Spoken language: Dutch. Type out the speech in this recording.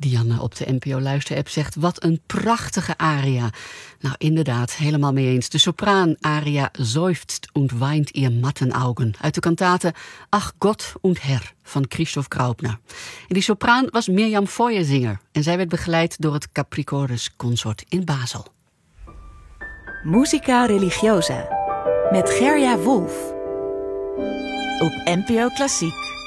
Dianne op de NPO Luister-app zegt: wat een prachtige aria. Nou, inderdaad, helemaal mee eens. De sopraan-aria Seufzt und weint ihr matten Augen uit de kantate Ach Gott und Herr van Christoph Graupner. En die sopraan was Mirjam Feuersinger en zij werd begeleid door het Capricorus Consort in Basel. Musica Religiosa met Gerja Wolf op NPO Klassiek.